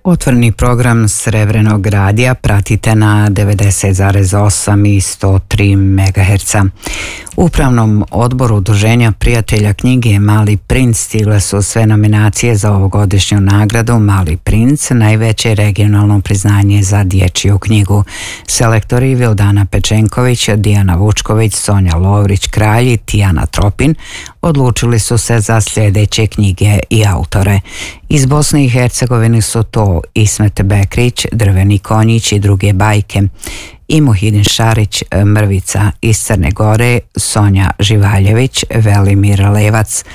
Otvoreni program Srebrnog radija pratite na 90,8 i 103 MHz. U Upravnom odboru Udruženja prijatelja knjige Mali princ stigle su sve nominacije za ovogodišnju nagradu Mali princ, najveće regionalno priznanje za dječju knjigu. Selektori Vildana Pečenković, Dijana Vučković, Sonja Lovrić-Kralj i Tijana Tropin odlučili su se za sljedeće knjige i autore. Iz Bosne i Hercegovine su to Ismet Bekrić, Drveni konjić i druge bajke, i Muhidin Šarić, Mrvica. Iz Crne Gore Sonja Živaljević, Velimir Levac,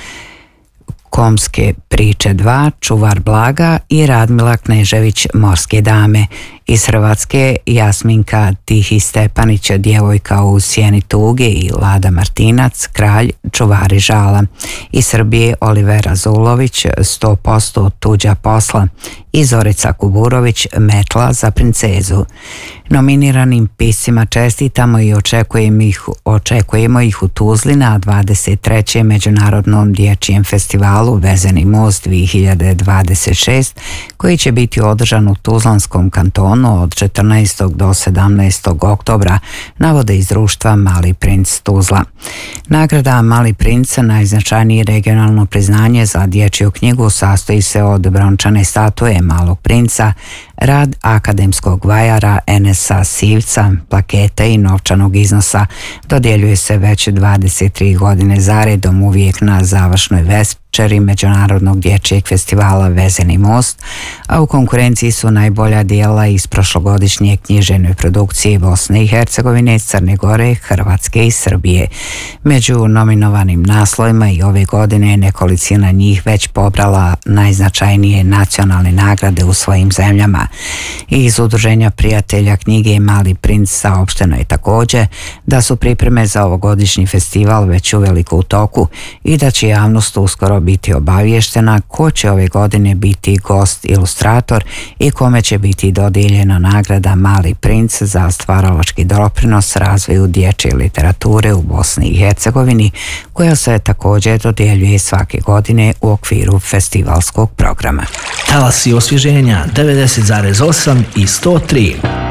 Komske priče 2, Čuvar blaga i Radmila Knežević, Morske dame. Iz Hrvatske Jasminka Tihi Stepanić, Djevojka u sjeni tuge i Lada Martinac, Kralj, Čuvari žala. Iz Srbije Olivera Zulović, 100% tuđa posla. I Zorica Kuburović, Metla za princezu. Nominiranim piscima čestitamo i očekujemo ih u Tuzli na 23. Međunarodnom dječjem festivalu Vezeni most 2026, koji će biti održan u Tuzlanskom kantonu od 14. do 17. oktobra, navode iz društva Mali princ Tuzla. Nagrada Mali princ, najznačajnije regionalno priznanje za dječju knjigu, sastoji se od brončane statue Malog princa, rad akademskog vajara Enesa Sivca, plakete i novčanog iznosa. Dodjeljuje se već 23 godine zaredom, uvijek na završnoj večeri Međunarodnog dječjeg festivala Vezeni most, a u konkurenciji su najbolja djela iz prošlogodišnje književne produkcije Bosne i Hercegovine, Crne Gore, Hrvatske i Srbije. Među nominovanim naslovima i ove godine nekolicina njih već pobrala najznačajnije nacionalne nagrade u svojim zemljama. Iz Udruženja prijatelja knjige Mali princ saopšteno je također da su pripreme za ovogodišnji festival već uveliko u toku i da će javnost uskoro biti obavještena ko će ove godine biti gost ilustrator i kome će biti dodijeljena nagrada Mali princ za stvaralački doprinos razvoju dječje literature u Bosni i Hercegovini, koja se također dodjeljuje svake godine u okviru festivalskog programa. Talasi osvježenja 90,8 i 103.